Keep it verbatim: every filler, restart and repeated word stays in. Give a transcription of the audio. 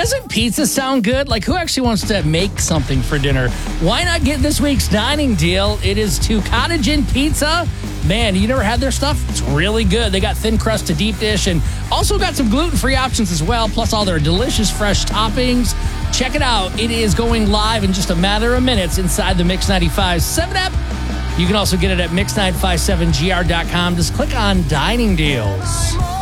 Doesn't pizza sound good? Like, who actually wants to make something for dinner? Why not get this week's dining deal? It is to Cottage Inn Pizza. Man, you never had their stuff? It's really good. They got thin crust to deep dish and also got some gluten-free options as well, plus all their delicious fresh toppings. Check it out. It is going live in just a matter of minutes inside the Mix ninety-five seven app. You can also get it at mix nine five seven G R dot com. Just click on Dining Deals.